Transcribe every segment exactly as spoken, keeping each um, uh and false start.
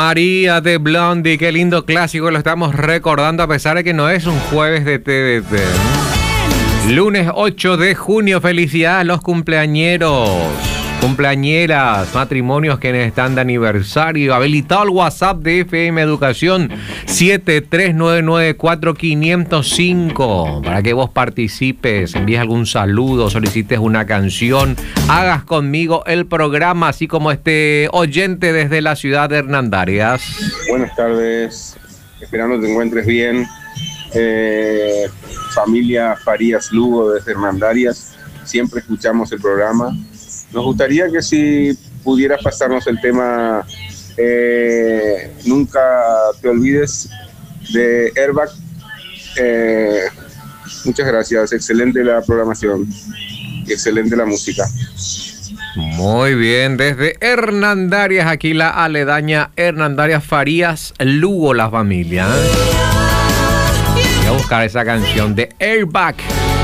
María de Blondie, qué lindo clásico, lo estamos recordando a pesar de que no es un jueves de T V T. Lunes ocho de junio, felicidades a los cumpleañeros, cumpleañeras, matrimonios quienes están de aniversario. Habilitado el WhatsApp de F M Educación siete tres nueve nueve cuatro cinco cero cinco para que vos participes, envíes algún saludo, solicites una canción, hagas conmigo el programa, así como este oyente desde la ciudad de Hernandarias. Buenas tardes, esperando te encuentres bien. Eh, familia Farías Lugo desde Hernandarias, siempre escuchamos el programa. Nos gustaría que si pudieras pasarnos el tema eh, Nunca te olvides de Airbag. Eh, muchas gracias, excelente la programación y excelente la música. Muy bien, desde Hernandarias, aquí la aledaña Hernandarias Farías Lugo, la familia. Voy a buscar esa canción de Airbag.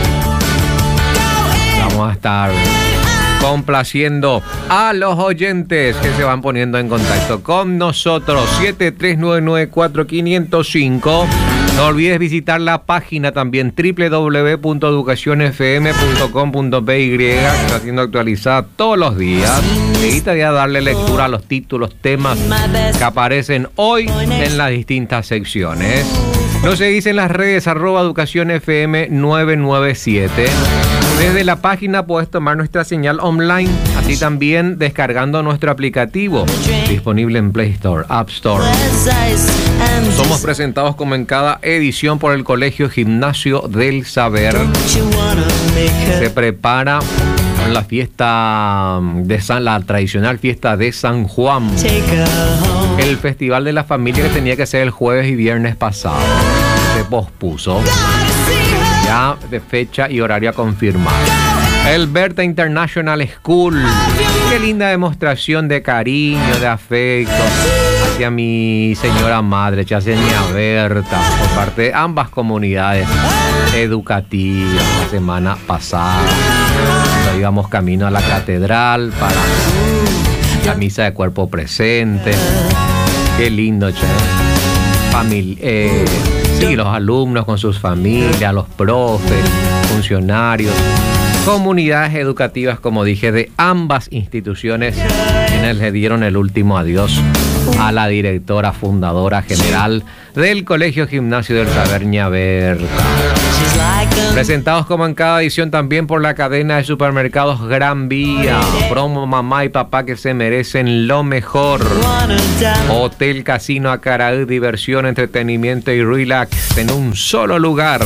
Vamos a estar complaciendo a los oyentes que se van poniendo en contacto con nosotros. siete tres nueve nueve cuatro cinco cero cinco. No olvides visitar la página también doble u doble u doble u punto educación f m punto com punto p y, que está siendo actualizada todos los días. Evita ya darle lectura a los títulos, temas que aparecen hoy en las distintas secciones. Nos seguís en las redes arroba educación f m nueve nueve siete. Desde la página puedes tomar nuestra señal online, así también descargando nuestro aplicativo, disponible en Play Store, App Store. Somos presentados como en cada edición por el Colegio Gimnasio del Saber. Se prepara la fiesta de San, la tradicional fiesta de San Juan. El Festival de la Familia que tenía que ser el jueves y viernes pasado se pospuso. Ya de fecha y horario a confirmar. El Berta International School. Qué linda demostración de cariño, de afecto hacia mi señora madre, hacia mi Berta, por parte de ambas comunidades educativas. La semana pasada cuando íbamos camino a la catedral para la misa de cuerpo presente. Qué lindo, che. Familia. Eh, Sí, los alumnos con sus familias, los profes, funcionarios, comunidades educativas, como dije, de ambas instituciones, quienes le dieron el último adiós a la directora fundadora general del Colegio Gimnasio del Saber, Ña Berta. Presentados como en cada edición también por la cadena de supermercados Gran Vía. Promo mamá y papá que se merecen lo mejor. Hotel Casino Acaraú, diversión, entretenimiento y relax en un solo lugar.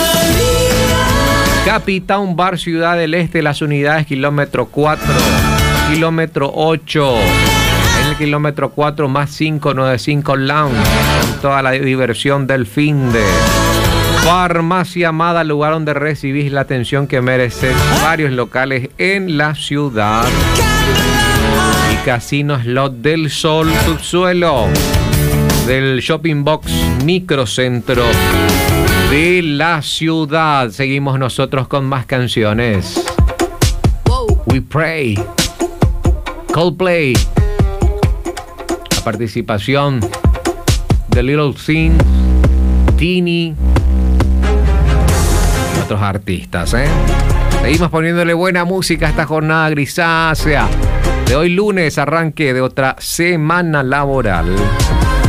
Capitán Bar Ciudad del Este, las unidades kilómetro cuatro, kilómetro ocho. En el kilómetro cuatro más quinientos noventa y cinco Lounge, con toda la diversión del fin de. Farmacia Amada, lugar donde recibís la atención que mereces. Varios locales en la ciudad. Y Casino Slot del Sol, subsuelo del Shopping Box Microcentro de la ciudad. Seguimos nosotros con más canciones. We Pray, Coldplay. La participación de Little Things, Tini, otros artistas, ¿eh? Seguimos poniéndole buena música a esta jornada grisácea de hoy lunes, arranque de otra semana laboral.